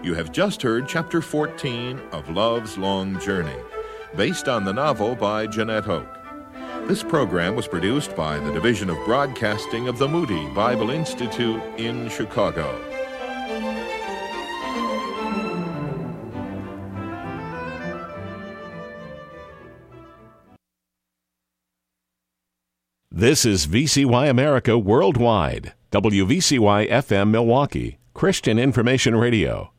You have just heard Chapter 14 of Love's Long Journey, based on the novel by Jeanette Hoke. This program was produced by the Division of Broadcasting of the Moody Bible Institute in Chicago. This is VCY America Worldwide, WVCY FM Milwaukee, Christian Information Radio.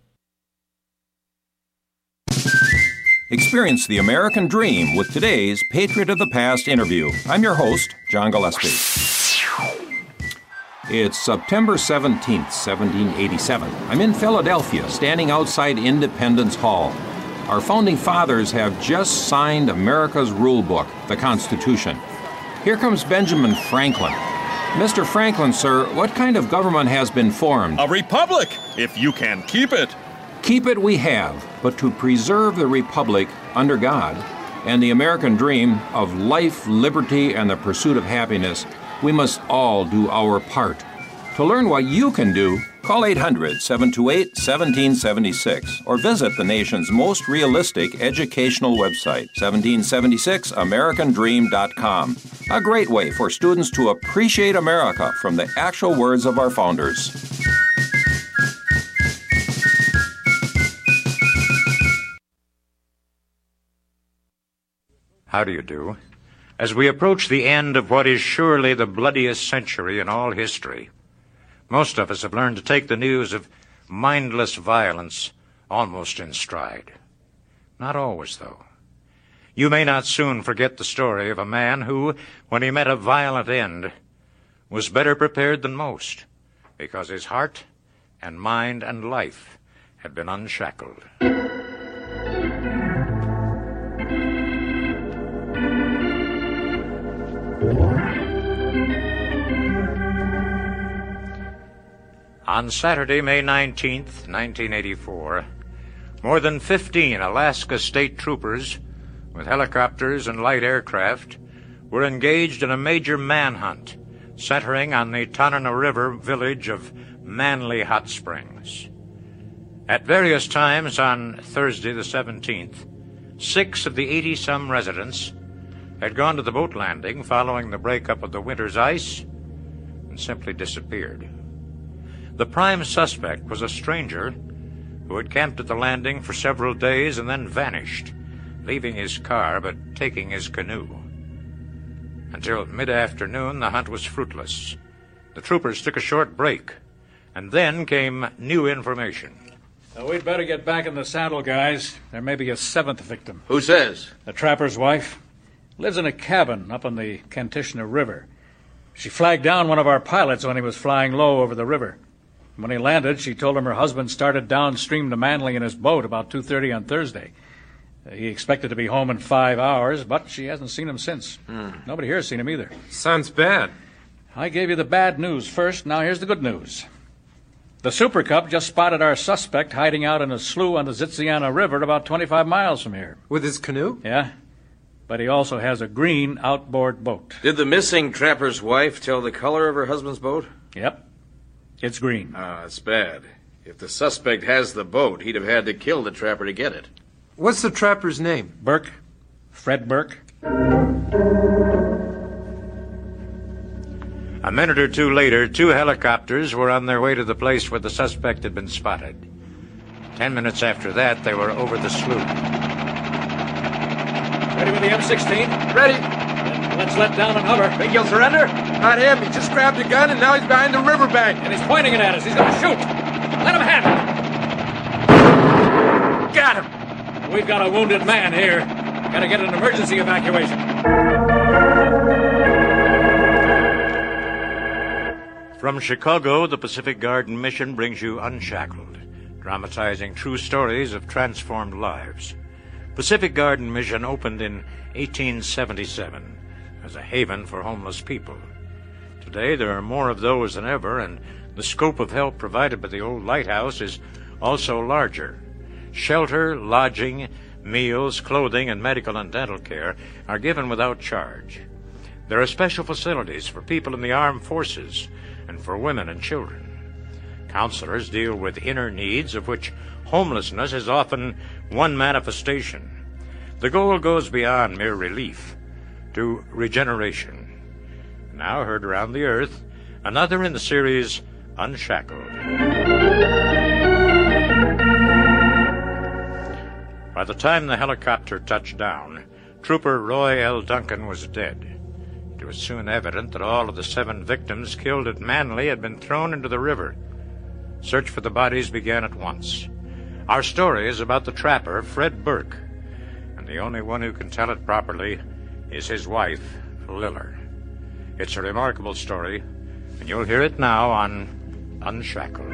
Experience the American dream with today's Patriot of the Past interview. I'm your host, John Gillespie. It's September 17th, 1787. I'm in Philadelphia, standing outside Independence Hall. Our founding fathers have just signed America's rule book, the Constitution. Here comes Benjamin Franklin. Mr. Franklin, sir, what kind of government has been formed? A republic, if you can keep it. Keep it we have, but to preserve the republic under God and the American dream of life, liberty, and the pursuit of happiness, we must all do our part. To learn what you can do, call 800-728-1776 or visit the nation's most realistic educational website, 1776americandream.com. A great way for students to appreciate America from the actual words of our founders. How do you do? As we approach the end of what is surely the bloodiest century in all history, most of us have learned to take the news of mindless violence almost in stride. Not always, though. You may not soon forget the story of a man who, when he met a violent end, was better prepared than most, because his heart and mind and life had been unshackled. On Saturday, May 19th, 1984, more than 15 Alaska State Troopers with helicopters and light aircraft were engaged in a major manhunt centering on the Tanana River village of Manly Hot Springs. At various times on Thursday the 17th, 6 of the 80-some residents had gone to the boat landing following the breakup of the winter's ice and simply disappeared. The prime suspect was a stranger who had camped at the landing for several days and then vanished, leaving his car but taking his canoe. Until mid-afternoon, the hunt was fruitless. The troopers took a short break, and then came new information. We'd better get back in the saddle, guys. There may be a 7th victim. Who says? The trapper's wife. Lives in a cabin up on the Kantishna River. She flagged down one of our pilots when he was flying low over the river. When he landed, she told him her husband started downstream to Manly in his boat about 2:30 on Thursday. He expected to be home in 5 hours, but she hasn't seen him since. Nobody here has seen him either. Sounds bad. I gave you the bad news first. Now here's the good news. The Super Cub just spotted our suspect hiding out in a slough on the Zitsiana River about 25 miles from here. With his canoe? Yeah, but he also has a green outboard boat. Did the missing trapper's wife tell the color of her husband's boat? Yep. It's green. It's bad. If the suspect has the boat, he'd have had to kill the trapper to get it. What's the trapper's name? Burke. Fred Burke. A minute or two later, 2 helicopters were on their way to the place where the suspect had been spotted. 10 minutes after that, they were over the slough. Ready with the M16? Ready. Then let's let down and hover. Think he'll surrender? Not him. He just grabbed a gun and now he's behind the riverbank. And he's pointing it at us. He's going to shoot. Let him have it. Got him. We've got a wounded man here. Gotta get an emergency evacuation. From Chicago, the Pacific Garden Mission brings you Unshackled, dramatizing true stories of transformed lives. Pacific Garden Mission opened in 1877 as a haven for homeless people. Today, there are more of those than ever, and the scope of help provided by the old lighthouse is also larger. Shelter, lodging, meals, clothing, and medical and dental care are given without charge. There are special facilities for people in the armed forces and for women and children. Counselors deal with inner needs, of which homelessness is often one manifestation. The goal goes beyond mere relief to regeneration. Now heard around the earth, another in the series Unshackled. By the time the helicopter touched down, Trooper Roy L. Duncan was dead. It was soon evident that all of the 7 victims killed at Manly had been thrown into the river. Search for the bodies began at once. Our story is about the trapper, Fred Burke, and the only one who can tell it properly is his wife, Liller. It's a remarkable story, and you'll hear it now on Unshackled.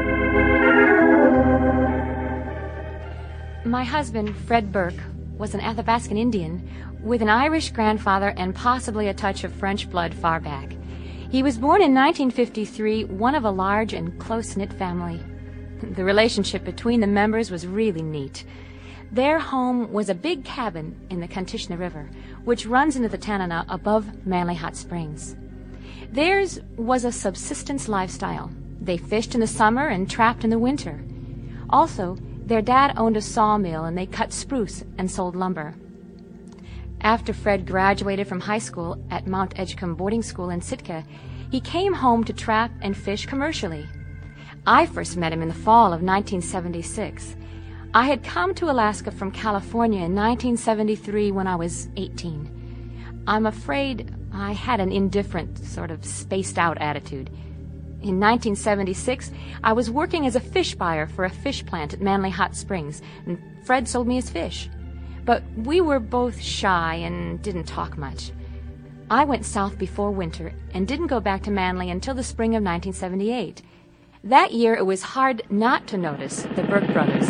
My husband, Fred Burke, was an Athabascan Indian with an Irish grandfather and possibly a touch of French blood far back. He was born in 1953, one of a large and close-knit family. The relationship between the members was really neat. Their home was a big cabin in the Kantishna River, which runs into the Tanana above Manly Hot Springs. Theirs was a subsistence lifestyle. They fished in the summer and trapped in the winter. Also, their dad owned a sawmill and they cut spruce and sold lumber. After Fred graduated from high school at Mount Edgecombe Boarding School in Sitka, he came home to trap and fish commercially. I first met him in the fall of 1976. I had come to Alaska from California in 1973 when I was 18. I'm afraid I had an indifferent, sort of spaced-out attitude. In 1976, I was working as a fish buyer for a fish plant at Manly Hot Springs, and Fred sold me his fish. But we were both shy and didn't talk much. I went south before winter and didn't go back to Manly until the spring of 1978. That year, it was hard not to notice the Burke brothers.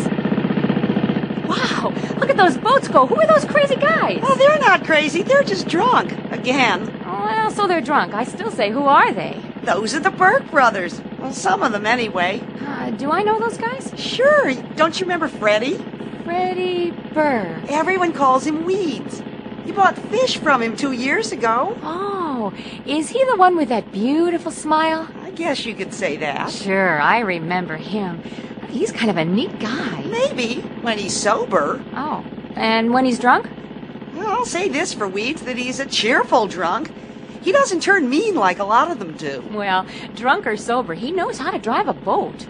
Wow, look at those boats go. Who are those crazy guys? Oh, they're not crazy. They're just drunk. Again. Well, so they're drunk. I still say, who are they? Those are the Burke brothers. Well, some of them anyway. Do I know those guys? Sure. Don't you remember Freddie? Freddie Burke. Everyone calls him Weeds. You bought fish from him 2 years ago. Oh, is he the one with that beautiful smile? I guess you could say that. Sure, I remember him. He's kind of a neat guy. Maybe, when he's sober. Oh, and when he's drunk? Well, I'll say this for Weeds, that he's a cheerful drunk. He doesn't turn mean like a lot of them do. Well, drunk or sober, he knows how to drive a boat.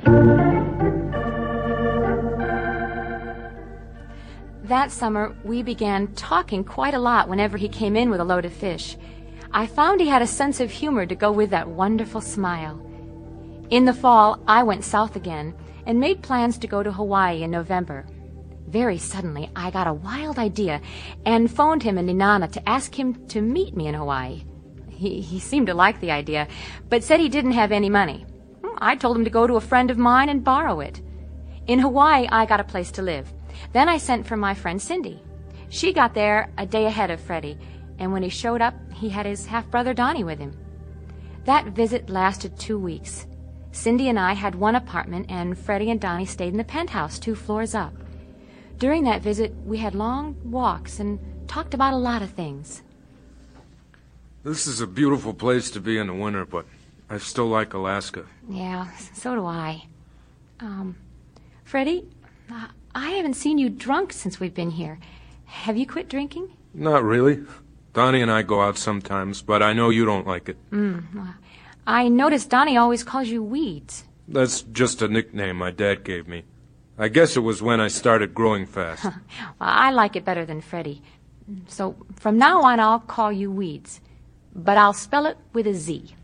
That summer, we began talking quite a lot whenever he came in with a load of fish. I found he had a sense of humor to go with that wonderful smile. In the fall, I went south again and made plans to go to Hawaii in November. Very suddenly, I got a wild idea and phoned him in Nenana to ask him to meet me in Hawaii. He seemed to like the idea, but said he didn't have any money. I told him to go to a friend of mine and borrow it. In Hawaii, I got a place to live. Then I sent for my friend Cindy. She got there a day ahead of Freddie, and when he showed up, he had his half-brother Donnie with him. That visit lasted 2 weeks. Cindy and I had one apartment, and Freddie and Donnie stayed in the penthouse 2 floors up. During that visit, we had long walks and talked about a lot of things. This is a beautiful place to be in the winter, but I still like Alaska. Yeah, so do I. Freddie, I haven't seen you drunk since we've been here. Have you quit drinking? Not really. Donnie and I go out sometimes, but I know you don't like it. I noticed Donnie always calls you Weeds. That's just a nickname my dad gave me. I guess it was when I started growing fast. Well, I like it better than Freddie. So from now on, I'll call you Weeds. But I'll spell it with a Z.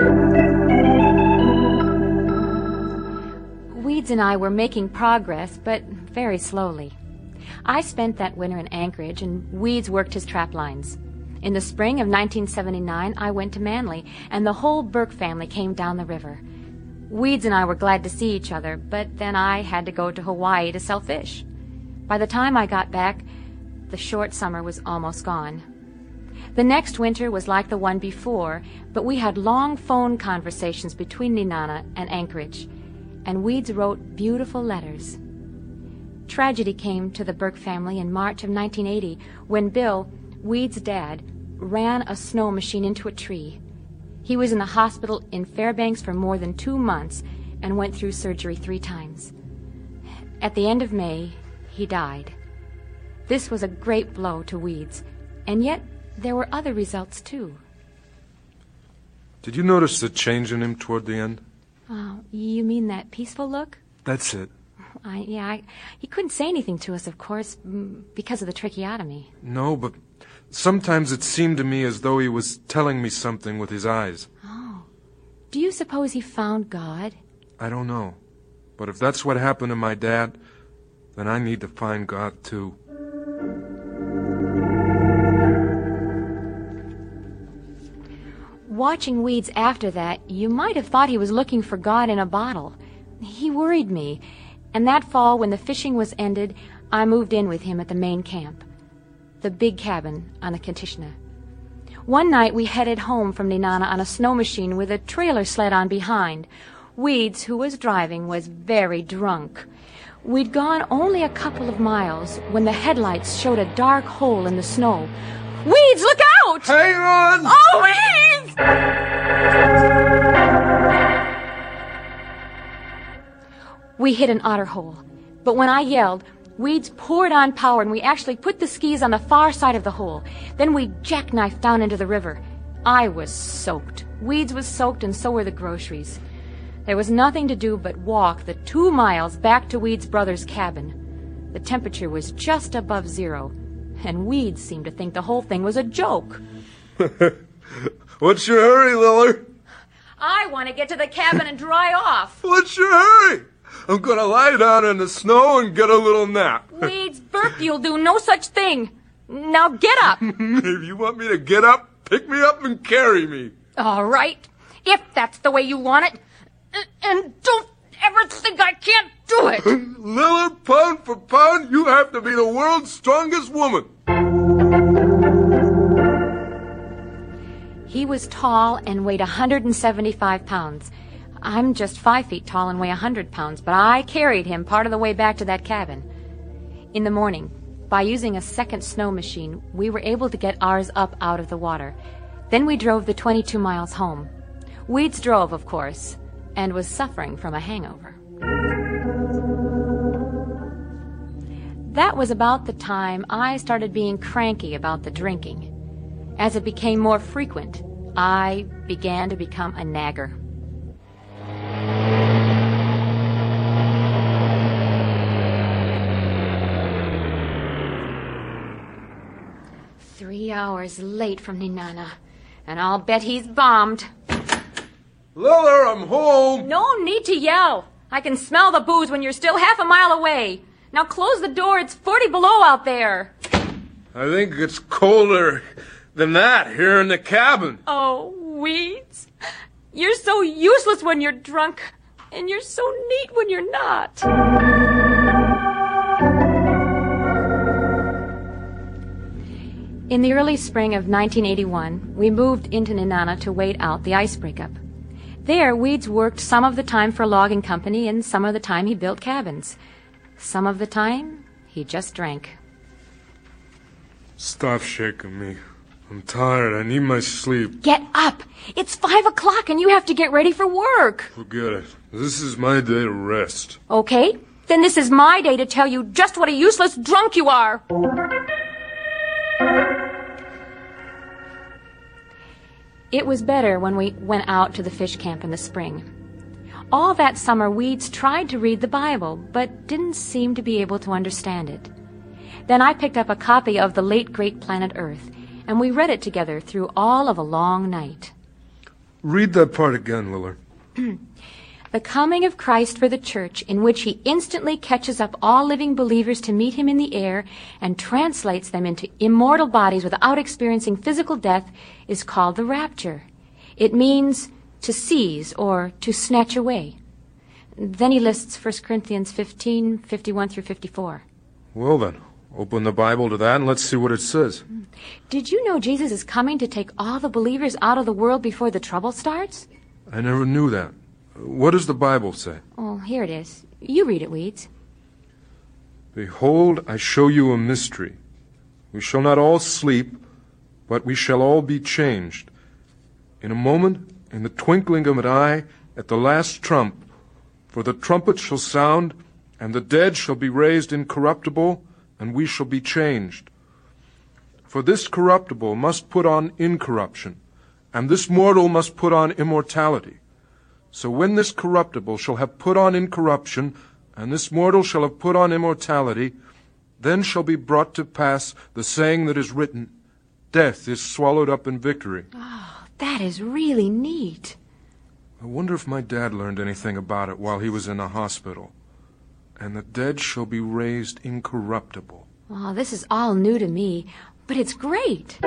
Weeds and I were making progress, but very slowly. I spent that winter in Anchorage, and Weeds worked his trap lines. In the spring of 1979, I went to Manly, and the whole Burke family came down the river. Weeds and I were glad to see each other, but then I had to go to Hawaii to sell fish. By the time I got back, the short summer was almost gone. The next winter was like the one before, but we had long phone conversations between Nenana and Anchorage, and Weeds wrote beautiful letters. Tragedy came to the Burke family in March of 1980 when Bill, Weeds' dad, ran a snow machine into a tree. He was in the hospital in Fairbanks for more than 2 months and went through surgery 3 times. At the end of May, he died. This was a great blow to Weeds, and yet there were other results, too. Did you notice the change in him toward the end? Oh, you mean that peaceful look? That's it. He couldn't say anything to us, of course, because of the tracheotomy. No, but sometimes it seemed to me as though he was telling me something with his eyes. Oh. Do you suppose he found God? I don't know. But if that's what happened to my dad, then I need to find God, too. Watching Weeds after that, you might have thought he was looking for God in a bottle. He worried me. And that fall, when the fishing was ended, I moved in with him at the main camp, the big cabin on the Kantishna. One night we headed home from Nenana on a snow machine with a trailer sled on behind. Weeds, who was driving, was very drunk. We'd gone only a couple of miles when the headlights showed a dark hole in the snow. Weeds, look out! Hang on! Oh, Weeds! We hit an otter hole, but when I yelled, Weeds poured on power and we actually put the skis on the far side of the hole. Then we jackknifed down into the river. I was soaked. Weeds was soaked and so were the groceries. There was nothing to do but walk the 2 miles back to Weeds' brother's cabin. The temperature was just above 0, and Weeds seemed to think the whole thing was a joke. What's your hurry, Liller? I want to get to the cabin and dry off. What's your hurry? I'm going to lie down in the snow and get a little nap. Weeds, Burke, you'll do no such thing. Now get up. If you want me to get up, pick me up and carry me. All right, if that's the way you want it. And don't ever think I can't do it. Liller, pound for pound, you have to be the world's strongest woman. He was tall and weighed 175 pounds. I'm just 5 feet tall and weigh 100 pounds, but I carried him part of the way back to that cabin. In the morning, by using a second snow machine, we were able to get ours up out of the water. Then we drove the 22 miles home. Weeds drove, of course, and was suffering from a hangover. That was about the time I started being cranky about the drinking. As it became more frequent, I began to become a nagger. "3 hours late from Nenana, and I'll bet he's bombed." Liller, I'm home. No need to yell. I can smell the booze when you're still half a mile away. Now close the door. It's 40 below out there. I think it's colder than that here in the cabin. Oh, Weeds. You're so useless when you're drunk, and you're so neat when you're not. In the early spring of 1981, we moved into Nenana to wait out the ice breakup. There, Weeds worked some of the time for a logging company, and some of the time he built cabins. Some of the time, he just drank. Stop shaking me. I'm tired. I need my sleep. Get up! It's 5 o'clock and you have to get ready for work. Forget it. This is my day to rest. Okay, then this is my day to tell you just what a useless drunk you are. It was better when we went out to the fish camp in the spring. All that summer, Weeds tried to read the Bible, but didn't seem to be able to understand it. Then I picked up a copy of The Late Great Planet Earth, and we read it together through all of a long night. Read that part again, Liller. The coming of Christ for the church, in which he instantly catches up all living believers to meet him in the air and translates them into immortal bodies without experiencing physical death, is called the rapture. It means to seize or to snatch away. Then he lists 1 Corinthians 15, 51 through 54. Well then, open the Bible to that and let's see what it says. Did you know Jesus is coming to take all the believers out of the world before the trouble starts? I never knew that. What does the Bible say? Oh, here it is. You read it, Weeds. Behold, I show you a mystery. We shall not all sleep, but we shall all be changed. In a moment, in the twinkling of an eye, at the last trump, For the trumpet shall sound, and the dead shall be raised incorruptible, and we shall be changed. For this corruptible must put on incorruption, and this mortal must put on immortality. So when this corruptible shall have put on incorruption, and this mortal shall have put on immortality, then shall be brought to pass the saying that is written, Death is swallowed up in victory. Oh, that is really neat. I wonder if my dad learned anything about it while he was in the hospital. And the dead shall be raised incorruptible. Oh, this is all new to me, but it's great.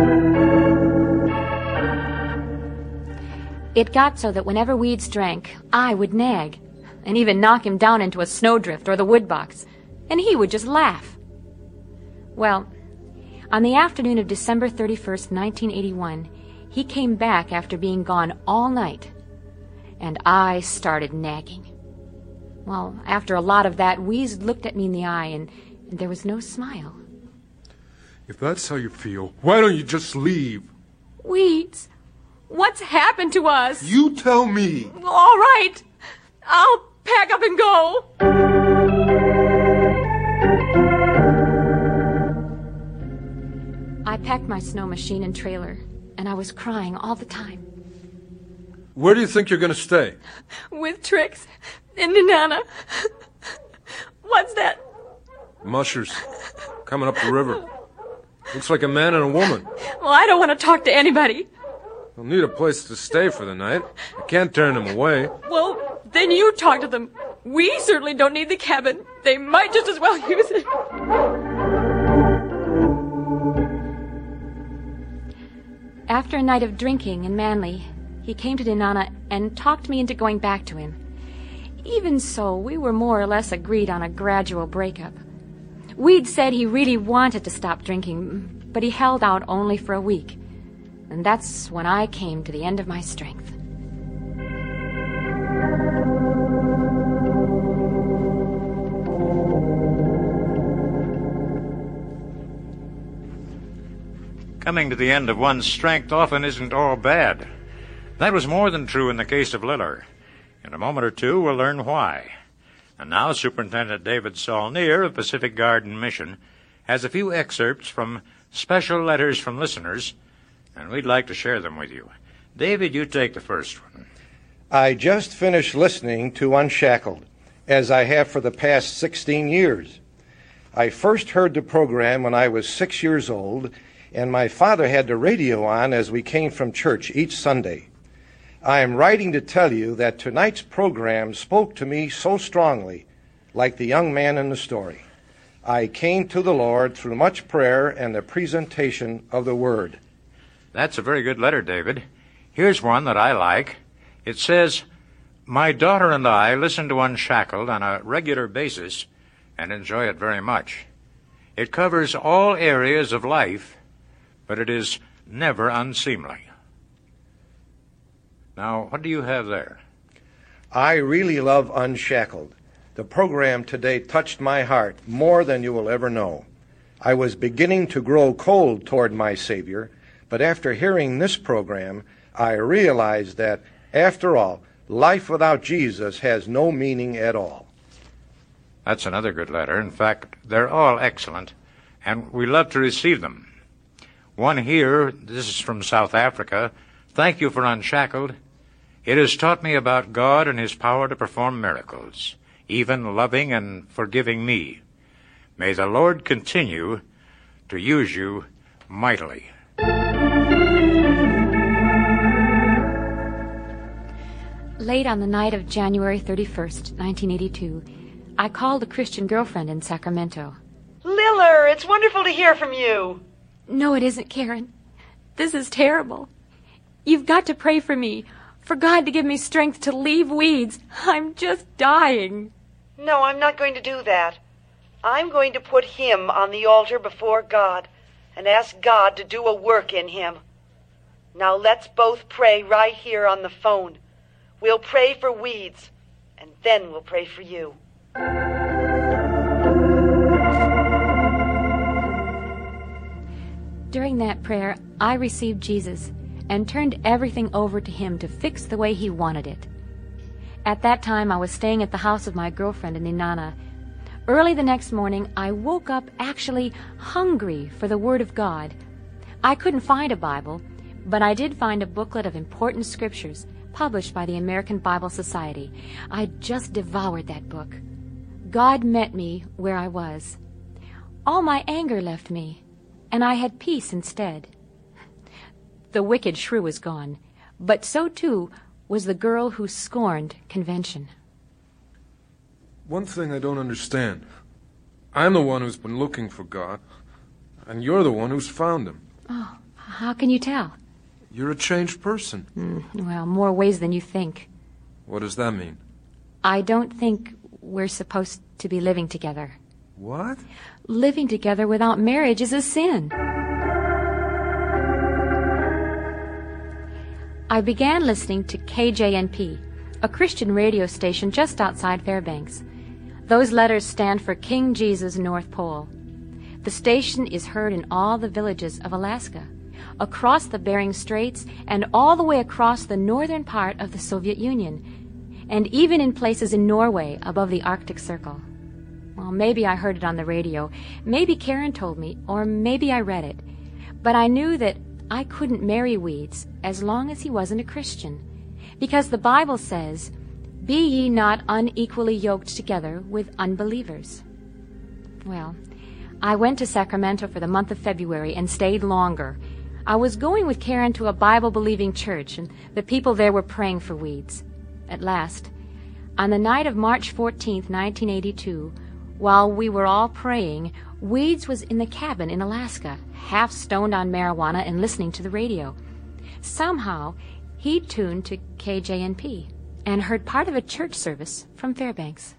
It got so that whenever Weeds drank, I would nag, and even knock him down into a snowdrift or the woodbox, and he would just laugh. Well, on the afternoon of December 31st, 1981, he came back after being gone all night, and I started nagging. Well, after a lot of that, Weeds looked at me in the eye, and there was no smile. If that's how you feel, why don't you just leave? Weeds, what's happened to us? You tell me. All right, I'll pack up and go. I packed my snow machine and trailer, and I was crying all the time. Where do you think you're going to stay? With Trix and Nana. What's that? Mushers. Coming up the river. Looks like a man and a woman. Well, I don't want to talk to anybody. They'll need a place to stay for the night. I can't turn them away. Well, then you talk to them. We certainly don't need the cabin. They might just as well use it. After a night of drinking in Manly, he came to Nenana and talked me into going back to him. Even so, we were more or less agreed on a gradual breakup. Weed said he really wanted to stop drinking, but he held out only for a week. And that's when I came to the end of my strength. Coming to the end of one's strength often isn't all bad. That was more than true in the case of Liller. In a moment or two, we'll learn why. And now Superintendent David Saulnier of Pacific Garden Mission has a few excerpts from special letters from listeners, and we'd like to share them with you. David, you take the first one. I just finished listening to Unshackled, as I have for the past 16 years. I first heard the program when I was 6 years old, and my father had the radio on as we came from church each Sunday. I am writing to tell you that tonight's program spoke to me so strongly, like the young man in the story. I came to the Lord through much prayer and the presentation of the Word. That's a very good letter, David. Here's one that I like. It says, My daughter and I listen to Unshackled on a regular basis and enjoy it very much. It covers all areas of life, but it is never unseemly. Now, what do you have there? I really love Unshackled. The program today touched my heart more than you will ever know. I was beginning to grow cold toward my Savior, but after hearing this program, I realized that, after all, life without Jesus has no meaning at all. That's another good letter. In fact, they're all excellent, and we love to receive them. One here, this is from South Africa. Thank you for Unshackled. It has taught me about God and His power to perform miracles, even loving and forgiving me. May the Lord continue to use you mightily. Late on the night of January 31st, 1982, I called a Christian girlfriend in Sacramento. Liller, it's wonderful to hear from you. No, it isn't, Karen. This is terrible. You've got to pray for me, for God to give me strength to leave Weeds. I'm just dying. No, I'm not going to do that. I'm going to put him on the altar before God and ask God to do a work in him. Now let's both pray right here on the phone. We'll pray for Weeds, and then we'll pray for you. During that prayer, I received Jesus and turned everything over to Him to fix the way He wanted it. At that time, I was staying at the house of my girlfriend in Nenana. Early the next morning, I woke up actually hungry for the Word of God. I couldn't find a Bible, but I did find a booklet of important scriptures published by the American Bible Society. I just devoured that book. God met me where I was. All my anger left me, and I had peace instead. The wicked shrew was gone, but so too was the girl who scorned convention. One thing I don't understand. I'm the one who's been looking for God, and you're the one who's found him. Oh, how can you tell? You're a changed person. Well, more ways than you think. What does that mean? I don't think we're supposed to be living together. What? Living together without marriage is a sin. I began listening to KJNP, a Christian radio station just outside Fairbanks. Those letters stand for King Jesus North Pole. The station is heard in all the villages of Alaska, across the Bering Straits, and all the way across the northern part of the Soviet Union, and even in places in Norway above the Arctic Circle. Well, maybe I heard it on the radio, maybe Karen told me, or maybe I read it. But I knew that I couldn't marry Weeds as long as he wasn't a Christian, because the Bible says, "Be ye not unequally yoked together with unbelievers." Well, I went to Sacramento for the month of February and stayed longer. I was going with Karen to a Bible-believing church, and the people there were praying for Weeds. At last, on the night of March 14th, 1982, while we were all praying, Weeds was in the cabin in Alaska, half stoned on marijuana and listening to the radio. Somehow, he tuned to KJNP and heard part of a church service from Fairbanks.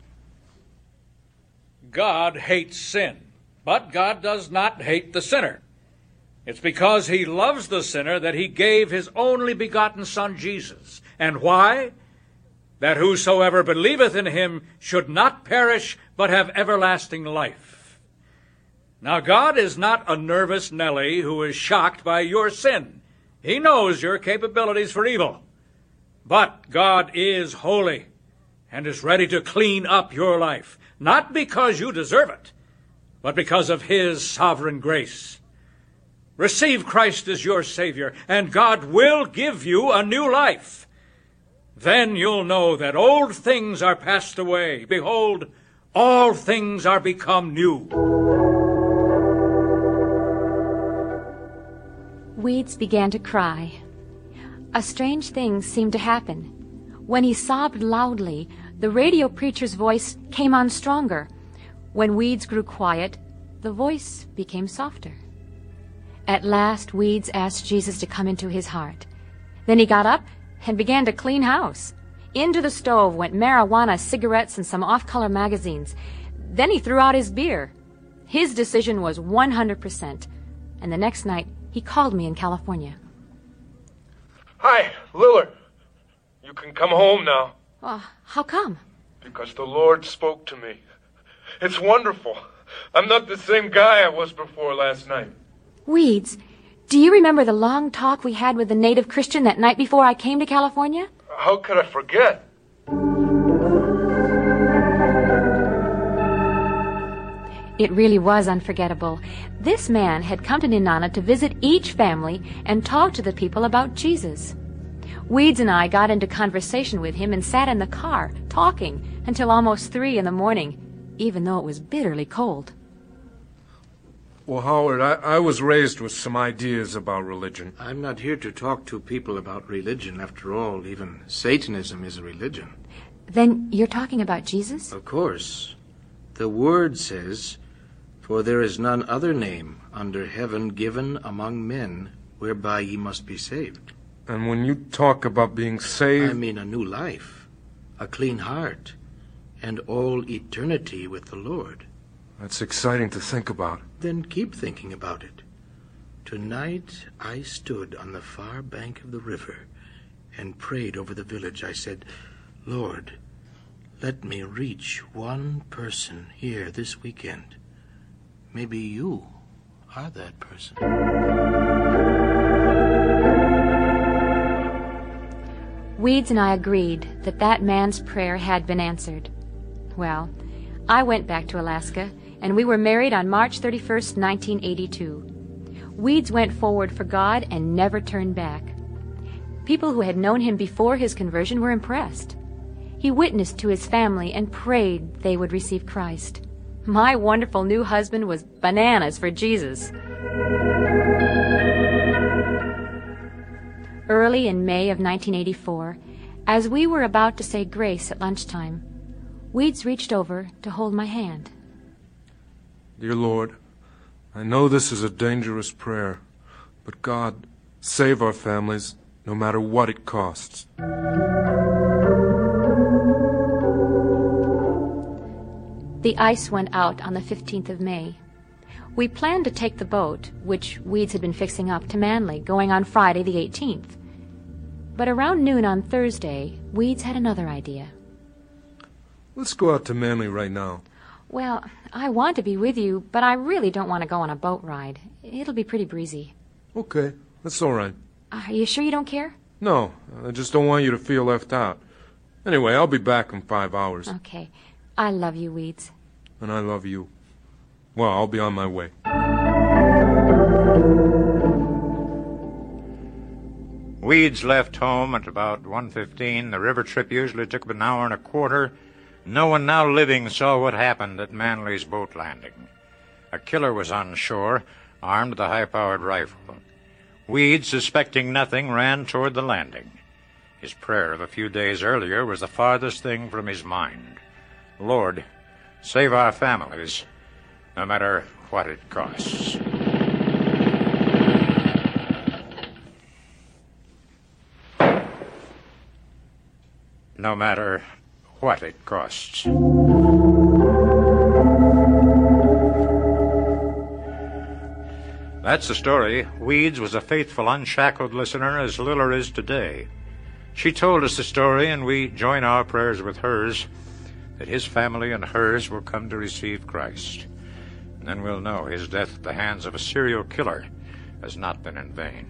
God hates sin, but God does not hate the sinner. It's because he loves the sinner that he gave his only begotten Son, Jesus. And why? That whosoever believeth in him should not perish, but have everlasting life. Now, God is not a nervous Nelly who is shocked by your sin. He knows your capabilities for evil. But God is holy and is ready to clean up your life, not because you deserve it, but because of his sovereign grace. Receive Christ as your Savior, and God will give you a new life. Then you'll know that old things are passed away. Behold, all things are become new. Weeds began to cry. A strange thing seemed to happen. When he sobbed loudly, the radio preacher's voice came on stronger. When Weeds grew quiet, the voice became softer. At last, Weeds asked Jesus to come into his heart. Then he got up and began to clean house. Into the stove went marijuana, cigarettes, and some off-color magazines. Then he threw out his beer. His decision was 100%. And the next night, he called me in California. Hi, Lillard. You can come home now. How come? Because the Lord spoke to me. It's wonderful. I'm not the same guy I was before last night. Weeds, do you remember the long talk we had with the native Christian that night before I came to California? How could I forget? It really was unforgettable. This man had come to Nenana to visit each family and talk to the people about Jesus. Weeds and I got into conversation with him and sat in the car, talking, until almost 3 a.m, even though it was bitterly cold. Well, Howard, I was raised with some ideas about religion. I'm not here to talk to people about religion. After all, even Satanism is a religion. Then you're talking about Jesus? Of course. The Word says, "For there is none other name under heaven given among men whereby ye must be saved." And when you talk about being saved... I mean a new life, a clean heart, and all eternity with the Lord. That's exciting to think about. Then keep thinking about it. Tonight I stood on the far bank of the river and prayed over the village. I said, "Lord, let me reach one person here this weekend. Maybe you are that person." Weeds and I agreed that that man's prayer had been answered. Well, I went back to Alaska, and we were married on March 31st, 1982. Weeds went forward for God and never turned back. People who had known him before his conversion were impressed. He witnessed to his family and prayed they would receive Christ. My wonderful new husband was bananas for Jesus. Early in May of 1984, as we were about to say grace at lunchtime, Weeds reached over to hold my hand. Dear Lord, I know this is a dangerous prayer, but God, save our families, no matter what it costs. The ice went out on the 15th of May. We planned to take the boat, which Weeds had been fixing up, to Manly, going on Friday the 18th. But around noon on Thursday, Weeds had another idea. Let's go out to Manly right now. Well, I want to be with you, but I really don't want to go on a boat ride. It'll be pretty breezy. Okay, that's all right. Are you sure you don't care? No, I just don't want you to feel left out. Anyway, I'll be back in 5 hours. Okay. I love you, Weeds. And I love you. Well, I'll be on my way. Weeds left home at about 1:15. The river trip usually took an hour and a quarter. No one now living saw what happened at Manly's boat landing. A killer was on shore, armed with a high-powered rifle. Weeds, suspecting nothing, ran toward the landing. His prayer of a few days earlier was the farthest thing from his mind. Lord, save our families, no matter what it costs. No matter what it costs. That's the story. Weeds was a faithful, unshackled listener, as Liller is today. She told us the story, and we join our prayers with hers, that his family and hers will come to receive Christ. And then we'll know his death at the hands of a serial killer has not been in vain.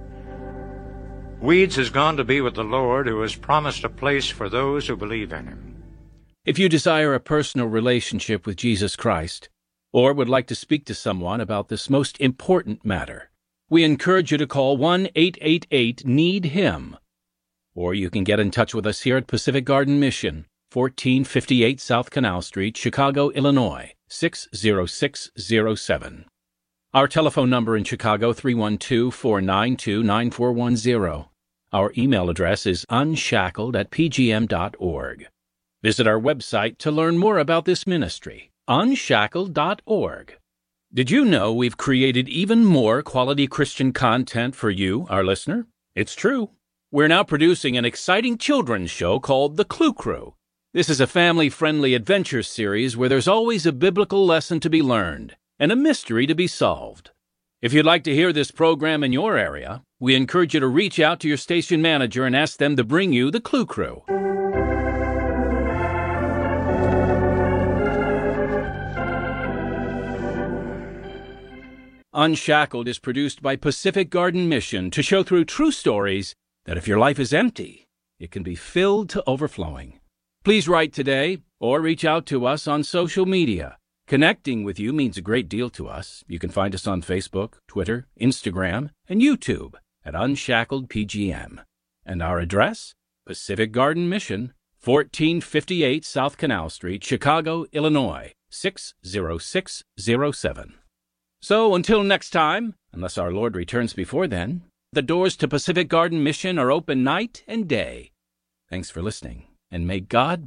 Weeds has gone to be with the Lord, who has promised a place for those who believe in him. If you desire a personal relationship with Jesus Christ, or would like to speak to someone about this most important matter, we encourage you to call 1-888-NEED-HIM. Or you can get in touch with us here at Pacific Garden Mission, 1458 South Canal Street, Chicago, Illinois, 60607. Our telephone number in Chicago, 312-492-9410. Our email address is unshackled@pgm.org. Visit our website to learn more about this ministry, unshackled.org. Did you know we've created even more quality Christian content for you, our listener? It's true. We're now producing an exciting children's show called The Clue Crew. This is a family-friendly adventure series where there's always a biblical lesson to be learned and a mystery to be solved. If you'd like to hear this program in your area, we encourage you to reach out to your station manager and ask them to bring you The Clue Crew. Unshackled is produced by Pacific Garden Mission to show through true stories that if your life is empty, it can be filled to overflowing. Please write today or reach out to us on social media. Connecting with you means a great deal to us. You can find us on Facebook, Twitter, Instagram, and YouTube at Unshackled PGM. And our address, Pacific Garden Mission, 1458 South Canal Street, Chicago, Illinois, 60607. So until next time, unless our Lord returns before then, the doors to Pacific Garden Mission are open night and day. Thanks for listening, and may God